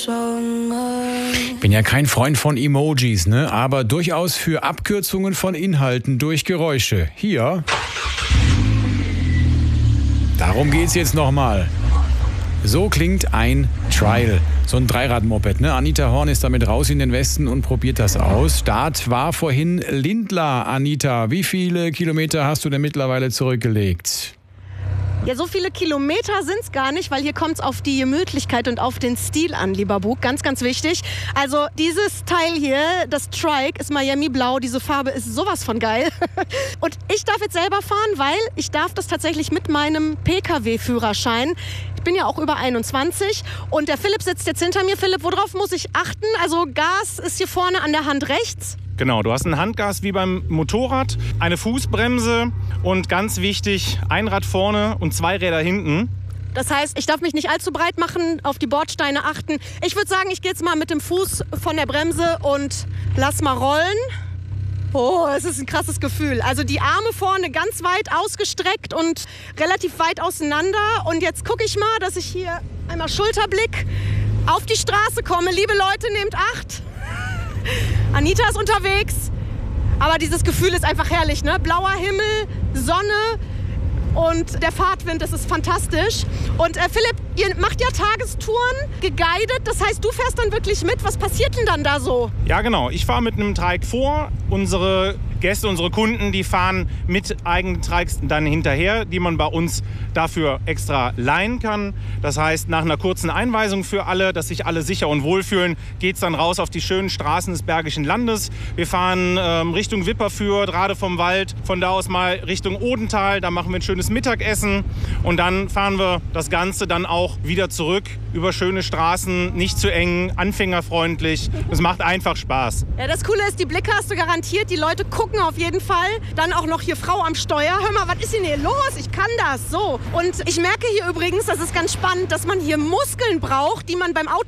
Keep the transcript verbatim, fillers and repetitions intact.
Ich bin ja kein Freund von Emojis, ne? Aber durchaus für Abkürzungen von Inhalten durch Geräusche. Hier. Darum geht's jetzt nochmal. So klingt ein Trial. So ein Dreirad-Moped, ne? Anita Horn ist damit raus in den Westen und probiert das aus. Start war vorhin Lindlar. Anita, wie viele Kilometer hast du denn mittlerweile zurückgelegt? Ja, so viele Kilometer sind es gar nicht, weil hier kommt es auf die Gemütlichkeit und auf den Stil an, lieber Bug. Ganz, ganz wichtig. Also dieses Teil hier, das Trike, ist Miami Blau. Diese Farbe ist sowas von geil. Und ich darf jetzt selber fahren, weil ich darf das tatsächlich mit meinem P K W-Führerschein. Ich bin ja auch über einundzwanzig und der Philipp sitzt jetzt hinter mir. Philipp, worauf muss ich achten? Also Gas ist hier vorne an der Hand rechts. Genau, du hast ein Handgas wie beim Motorrad, eine Fußbremse und ganz wichtig, ein Rad vorne und zwei Räder hinten. Das heißt, ich darf mich nicht allzu breit machen, auf die Bordsteine achten. Ich würde sagen, ich gehe jetzt mal mit dem Fuß von der Bremse und lass mal rollen. Oh, es ist ein krasses Gefühl. Also die Arme vorne ganz weit ausgestreckt und relativ weit auseinander. Und jetzt gucke ich mal, dass ich hier einmal Schulterblick auf die Straße komme. Liebe Leute, nehmt Acht. Anita ist unterwegs. Aber dieses Gefühl ist einfach herrlich, ne? Blauer Himmel, Sonne und der Fahrtwind, das ist fantastisch. Und äh, Philipp, ihr macht ja Tagestouren, geguidet. Das heißt, du fährst dann wirklich mit. Was passiert denn dann da so? Ja, genau. Ich fahre mit einem Trike vor. Unsere Gäste, unsere Kunden, die fahren mit eigenen Trikes dann hinterher, die man bei uns dafür extra leihen kann. Das heißt, nach einer kurzen Einweisung für alle, dass sich alle sicher und wohl fühlen, geht es dann raus auf die schönen Straßen des Bergischen Landes. Wir fahren ähm, Richtung Wipperfürth, gerade vom Wald, von da aus mal Richtung Odental. Da machen wir ein schönes Mittagessen und dann fahren wir das Ganze dann auch wieder zurück über schöne Straßen, nicht zu eng, anfängerfreundlich. Es macht einfach Spaß. Ja, das Coole ist, die Blicke hast du garantiert. Die Leute gucken auf jeden Fall. Dann auch noch hier Frau am Steuer. Hör mal, was ist denn hier los? Ich kann das. So. Und ich merke hier übrigens, das ist ganz spannend, dass man hier Muskeln braucht, die man beim Auto